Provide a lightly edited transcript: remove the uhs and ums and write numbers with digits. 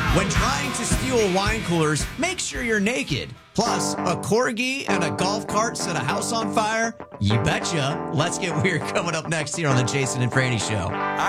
When trying to steal wine coolers, make sure you're naked. Plus, a corgi and a golf cart set a house on fire? You betcha. Let's get weird coming up next here on the Jason and Franny Show.